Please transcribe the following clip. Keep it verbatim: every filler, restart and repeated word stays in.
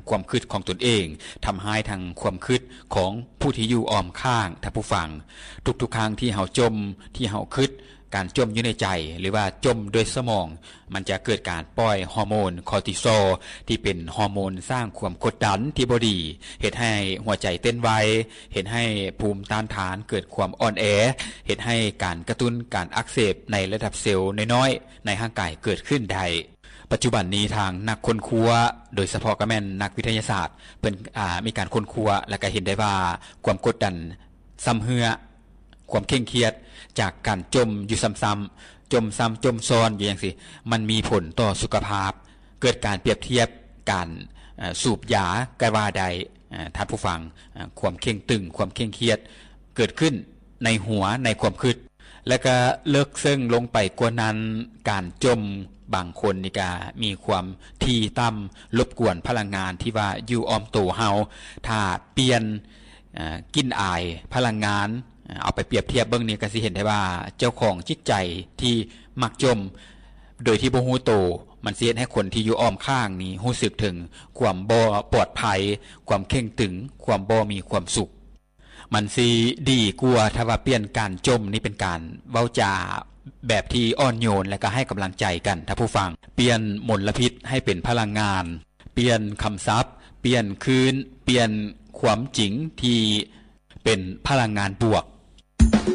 ความคิดของตนเองทำให้ทางความคิดของผู้ที่อยู่อ้อมข้างท่านผู้ฟังทุกๆครั้งที่เฮาจมที่เฮาคิดการจมอยู่ในใจหรือว่าจมด้วยสมองมันจะเกิดการปล่อยฮอร์โมนคอร์ติซอลที่เป็นฮอร์โมนสร้างความกดดันที่บ่ดีเฮ็ดให้หัวใจเต้นไวเฮ็ดให้ภูมิต้านทานเกิดความอ่อนแอเฮ็ดให้การกระตุ้นการอักเสบในระดับเซลล์น้อยๆในร่างกายเกิดขึ้นได้ปัจจุบันนี้ทางนักค้นคว้าโดยเฉพาะก็แม่นนักวิทยาศาสตร์เพิ่นอ่ามีการค้นคว้าและก็เห็นได้ว่าความกดดันซ้ำเหือความเคร่งเครียดจากการจมอยู่ซ้ำๆจมซ้ำจมซ้อนอยู่อย่างสิมันมีผลต่อสุขภาพเกิดการเปรียบเทียบการสูบยาก็ว่าได้ท่านผู้ฟังความเคร่งตึงความเคร่งเครียดเกิดขึ้นในหัวในความคิดและก็เลิกซึ่งลงไปกว่านั้นการจมบางคนนี่ก็มีความที่ต่ำรบกวนพลังงานที่ว่าอยู่อ้อมตัวเฮาถ้าเปลี่ยนกินอายพลังงานเอาไปเปรียบเทียบเบิ่งนี่ก็สิเห็นได้ว่าเจ้าของจิตใจที่มักจมโดยที่บ่ฮู้โตมันสิเฮ็ดให้คนที่อยู่อ้อมข้างนี่รู้สึกถึงความบ่ปลอดภัยความเข่งตึงความบ่มีความสุขมันสิดีกว่าถ้าว่าเปลี่ยนการจมนี่เป็นการเว้าจาแบบที่อ่อนโยนและก็ให้กำลังใจกันถ้าผู้ฟังเปลี่ยนมลพิษให้เป็นพลังงานเปลี่ยนคำศัพท์เปลี่ยนคืนเปลี่ยนความจริงที่เป็นพลังงานบวก